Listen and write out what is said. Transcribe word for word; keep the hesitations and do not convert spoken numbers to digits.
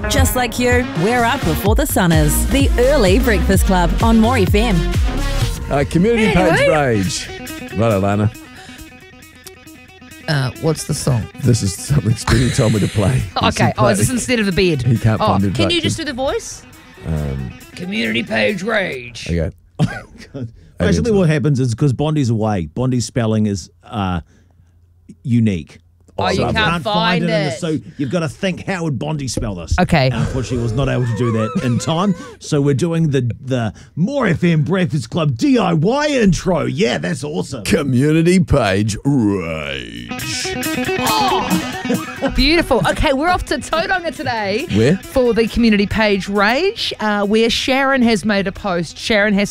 Just like you, we're up before the sun is. The Early Breakfast Club on More F M. Uh, community page rage. Right, Alana. Uh, what's the song? This is something Speedy told me to play. Okay. Oh, is this instead of the bed? He can't oh, find the Can you introduction. just do the voice? Um, Community page rage. okay. Basically, what happens is because Bondi's away, Bondi's spelling is uh, unique. Oh, you So can't find in the- it. so you've got to think, how would Bondi spell this? Okay. And unfortunately, was not able to do that in time. So we're doing the the More F M Breakfast Club D I Y intro. Yeah, that's awesome. Community page rage. Beautiful. Okay, we're off to Tauranga today. Where? For the community page rage, uh, where Sharon has made a post. Sharon has